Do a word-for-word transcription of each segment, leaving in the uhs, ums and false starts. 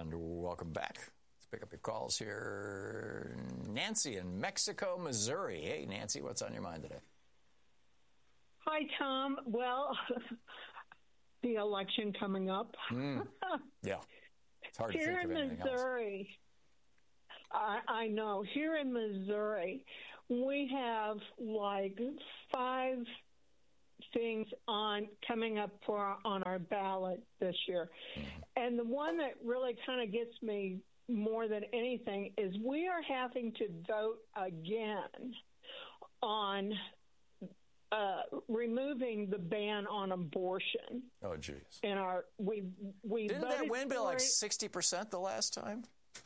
And welcome back. Let's pick up your calls here. Nancy in Mexico, Missouri. Hey, Nancy, what's on your mind today? Hi, Tom. Well, the election coming up. Mm. Yeah. It's hard Here to think of in anything Missouri, else. I, I know. Here in Missouri, we have like five things on coming up for on our ballot this year. Mm. And the one that really kind of gets me more than anything is we are having to vote again on uh, removing the ban on abortion. Oh, geez. In our we we didn't that win by like it. sixty percent the last time?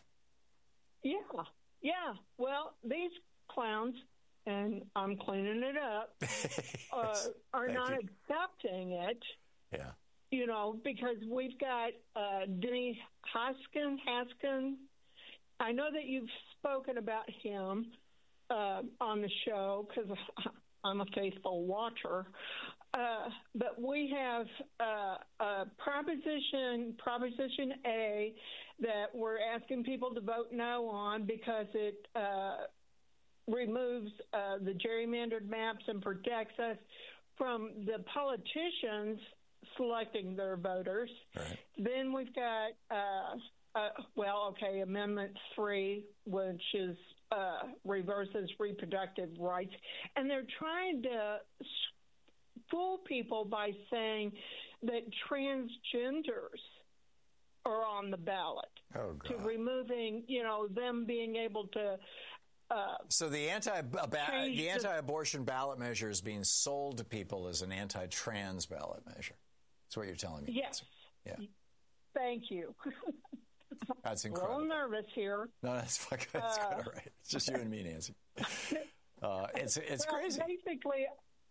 Yeah, yeah. Well, these clowns, and I'm cleaning it up, uh, are Thank not you. accepting it. Yeah. You know, because we've got uh, Denny Hoskin, Haskin. I know that you've spoken about him uh, on the show because I'm a faithful watcher. Uh, but we have uh, a proposition, Proposition A, that we're asking people to vote no on because it uh, removes uh, the gerrymandered maps and protects us from the politicians selecting their voters. Right. Then we've got, uh, uh, well, okay, Amendment three, which is uh, reverses reproductive rights. And they're trying to fool people by saying that transgenders are on the ballot. Oh, God. To removing, you know, them being able to Uh, so the anti the the, anti-abortion ballot measure is being sold to people as an anti-trans ballot measure. That's what you're telling me. Yes. Yeah. Thank you. That's A incredible. little nervous here. No, that's fucking. That's Uh, kind of right. It's just you and me, Nancy. Uh, it's it's well, crazy. Basically,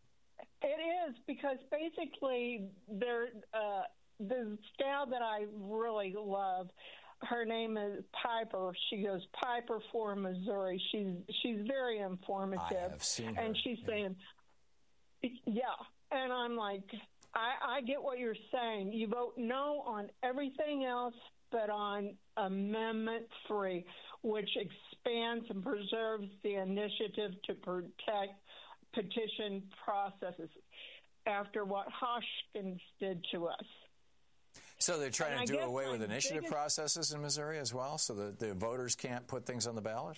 it is because basically they're uh, the gal that I really love. Her name is Piper. She goes Piper for Missouri. She's she's very informative. I have seen her. And she's yeah. saying, yeah. And I'm like, I, I get what you're saying. You vote no on everything else but on Amendment three, which expands and preserves the initiative to protect petition processes after what Hoskins did to us. So they're trying And to I do guess away my with initiative biggest- processes in Missouri as well, so that the voters can't put things on the ballot?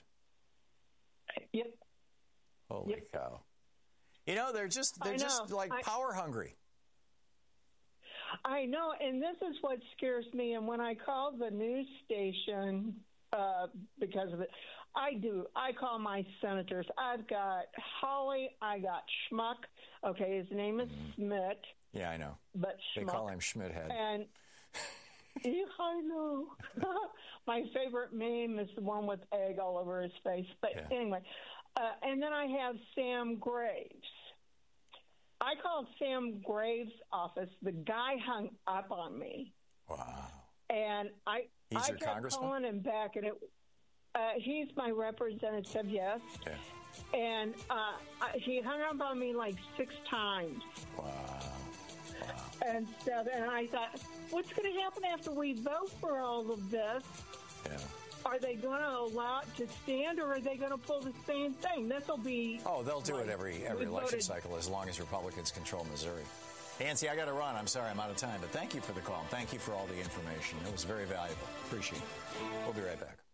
Yep. Holy Yep. cow. You know, they're just they're I just know. like I- power hungry. I know, and this is what scares me. And when I call the news station uh, because of it, I do. I call my senators. I've got Hawley. I got Schmuck. Okay, his name is mm-hmm. Schmidt. Yeah, I know. But they Schmuck. call him Schmidthead. And yeah, I know. My favorite meme is the one with egg all over his face. But yeah. anyway, uh, and then I have Sam Graves. I called Sam Graves' office. The guy hung up on me. Wow. And I, he's I your kept congressman? calling him back, and it, uh, he's my representative, yes. Yeah. And uh, I, he hung up on me like six times. Wow. Wow. And stuff. And I thought, what's going to happen after we vote for all of this? Yeah. Are they going to allow it to stand, or are they going to pull the same thing? This will be... Oh, they'll do like, it every every election voted. cycle as long as Republicans control Missouri. Nancy, I got to run. I'm sorry I'm out of time, but thank you for the call. Thank you for all the information. It was very valuable. Appreciate it. We'll be right back.